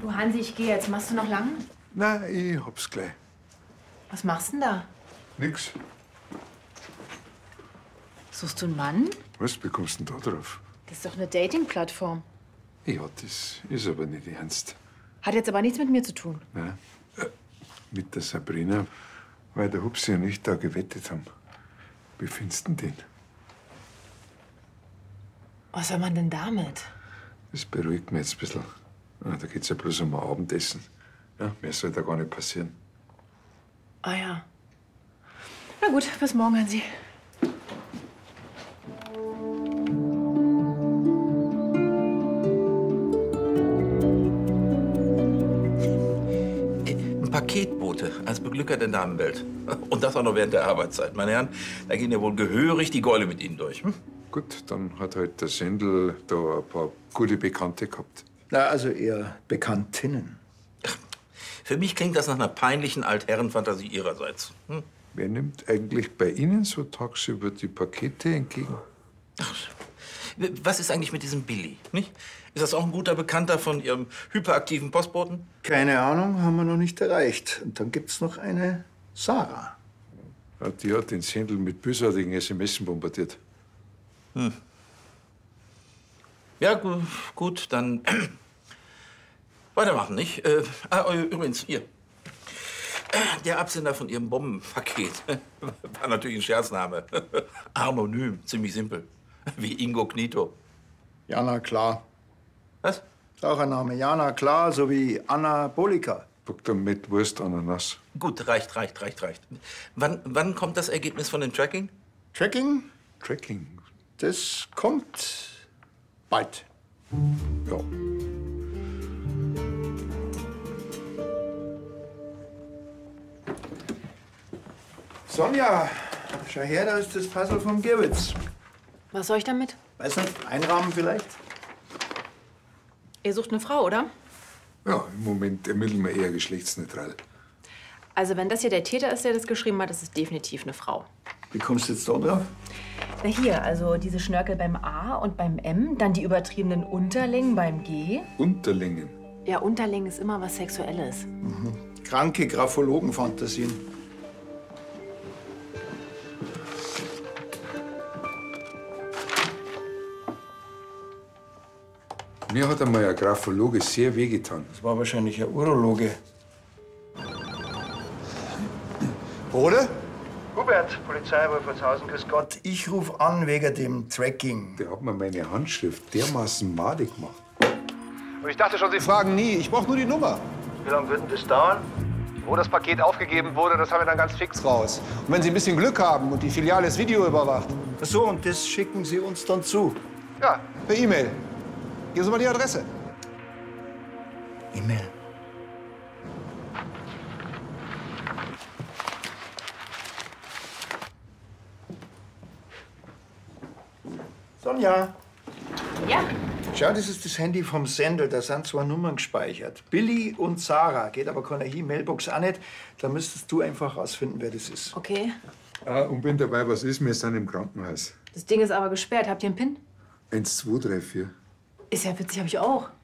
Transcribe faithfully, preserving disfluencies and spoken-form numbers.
Du Hansi, ich gehe jetzt. Machst du noch lang? Na, ich hab's gleich. Was machst du denn da? Nix. Suchst du einen Mann? Was bekommst du denn da drauf? Das ist doch eine Dating-Plattform. Ja, das ist aber nicht ernst. Hat jetzt aber nichts mit mir zu tun. Nein. Äh, mit der Sabrina, weil der Hupsi und ich da gewettet haben. Wie findest du den? Was soll man denn damit? Das beruhigt mich jetzt ein bisschen. Ah, da geht's ja bloß um ein Abendessen. Ja, mehr soll da gar nicht passieren. Ah ja. Na gut, bis morgen, Hansi. Ein Paketbote als Beglücker der Damenwelt. Und das auch noch während der Arbeitszeit. Meine Herren, da gehen ja wohl gehörig die Gäule mit Ihnen durch. Hm? Gut, dann hat halt der Sendel da ein paar gute Bekannte gehabt. Na, also eher Bekanntinnen. Für mich klingt das nach einer peinlichen Altherrenfantasie Ihrerseits. Hm? Wer nimmt eigentlich bei Ihnen so tagsüber die Pakete entgegen? Was ist eigentlich mit diesem Billy? Nicht? Ist das auch ein guter Bekannter von Ihrem hyperaktiven Postboten? Keine Ahnung, haben wir noch nicht erreicht. Und dann gibt's noch eine Sarah. Ja, die hat den Sendel mit bösartigen S M S bombardiert. Hm. Ja, gu gut, dann weitermachen, nicht? Äh, ah, übrigens, hier. Der Absender von Ihrem Bombenpaket war natürlich ein Scherzname. Anonym, ziemlich simpel. Wie Inkognito. Jana Klar. Was? Ist auch ein Name. Jana Klar, sowie Anna Bolika. Doktor mit Wurst Ananas. Gut, reicht, reicht, reicht, reicht. Wann, wann kommt das Ergebnis von dem Tracking? Tracking? Tracking? Das kommt bald. Ja. Sonja, schau her, da ist das Puzzle vom Girwitz. Was soll ich damit? Weiß nicht, einrahmen vielleicht? Ihr sucht eine Frau, oder? Ja, im Moment ermitteln wir eher geschlechtsneutral. Also wenn das hier der Täter ist, der das geschrieben hat, das ist definitiv eine Frau. Wie kommst du jetzt da drauf? Na hier, also diese Schnörkel beim A und beim M, dann die übertriebenen Unterlängen beim G. Unterlängen? Ja, Unterlängen ist immer was Sexuelles. Mhm. Kranke Graphologenfantasien. Mir hat einmal ein Graphologe sehr wehgetan. Das war wahrscheinlich ein Urologe. Oder? Hubert, Polizei Wolfertshausen, grüß Gott. Ich rufe an wegen dem Tracking. Der hat mir meine Handschrift dermaßen madig gemacht. Und ich dachte schon, Sie fragen nie. Ich brauche nur die Nummer. Wie lange wird denn das dauern? Wo das Paket aufgegeben wurde, das haben wir dann ganz fix raus. Und wenn Sie ein bisschen Glück haben und die Filiale ist Video überwacht. Ach so, und das schicken Sie uns dann zu? Ja, per E-Mail. Geben Sie mal die Adresse. E-Mail. Sonja. Ja? Schau, das ist das Handy vom Sendel. Da sind zwei Nummern gespeichert. Billy und Sarah. Geht aber keine E-Mailbox auch nicht. Da müsstest du einfach rausfinden, wer das ist. Okay. Ah, und wenn dabei was ist, wir sind im Krankenhaus. Das Ding ist aber gesperrt. Habt ihr einen PIN? Eins, zwei, drei, vier. Ist ja witzig, hab ich auch.